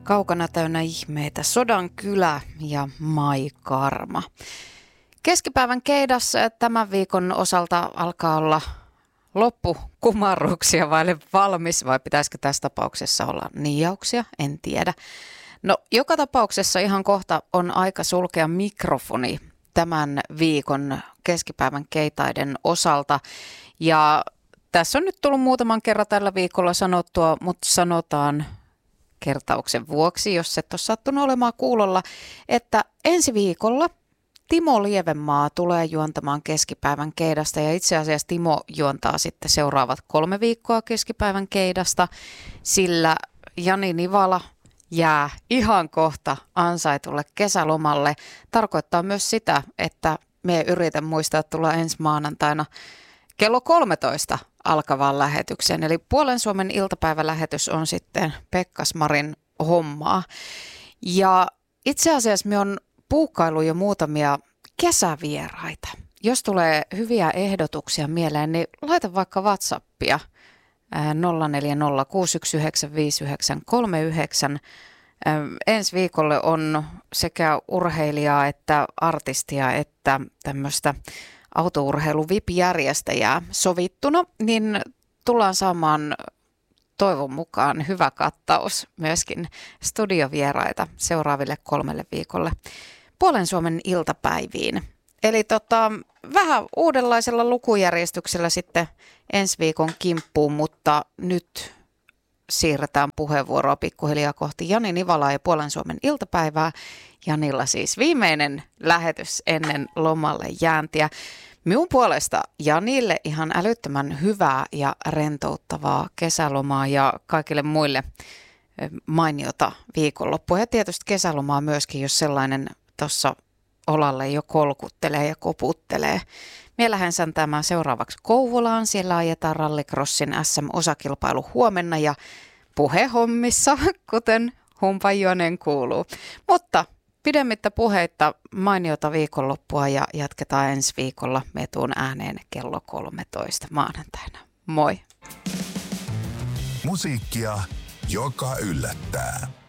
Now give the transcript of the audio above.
Kaukana täynnä ihmeitä, Sodankylä ja Mai Karma. Keskipäivän keidas tämän viikon osalta alkaa olla loppukumarruksia vaille valmis, vai pitäisikö tässä tapauksessa olla niijauksia, en tiedä. No joka tapauksessa ihan kohta on aika sulkea mikrofoni tämän viikon keskipäivän keitaiden osalta. Ja tässä on nyt tullut muutaman kerran tällä viikolla sanottua, mutta sanotaan kertauksen vuoksi, jos et ole sattunut olemaan kuulolla, että ensi viikolla Timo Lievenmaa tulee juontamaan keskipäivän keidasta ja itse asiassa Timo juontaa sitten seuraavat 3 viikkoa keskipäivän keidasta, sillä Jani Nivala jää ihan kohta ansaitulle kesälomalle. Tarkoittaa myös sitä, että me yritän muistaa tulla ensi maanantaina kello 13 alkavaan lähetykseen. Eli Puolen Suomen iltapäivälähetys on sitten Pekkasmarin hommaa. Ja itse asiassa me on puukkailu jo muutamia kesävieraita. Jos tulee hyviä ehdotuksia mieleen, niin laita vaikka WhatsAppia 0406195939. Ensi viikolle on sekä urheilijaa että artistia että tämmöistä autourheilu VIP-järjestäjää sovittuna, niin tullaan saamaan toivon mukaan hyvä kattaus myöskin studiovieraita seuraaville 3 viikolle Puolen Suomen iltapäiviin. Eli vähän uudenlaisella lukujärjestyksellä sitten ensi viikon kimppuun, mutta nyt siirretään puheenvuoroa pikkuhiljaa kohti Jani Nivalaa ja Puolen Suomen iltapäivää. Janilla siis viimeinen lähetys ennen lomalle jääntiä. Minun puolesta Janille ihan älyttömän hyvää ja rentouttavaa kesälomaa ja kaikille muille mainiota viikonloppua. Ja tietysti kesälomaa myöskin, jos sellainen tuossa olalle jo kolkuttelee ja koputtelee. Minä lähden säntämään seuraavaksi Kouvolaan. Siellä ajetaan Rallycrossin SM-osakilpailu huomenna ja puhehommissa, kuten humpajuoneen kuuluu. Mutta pidemmittä puheitta mainiota viikonloppua ja jatketaan ensi viikolla. Me tuun ääneen kello 13 maanantaina. Moi! Musiikkia, joka yllättää.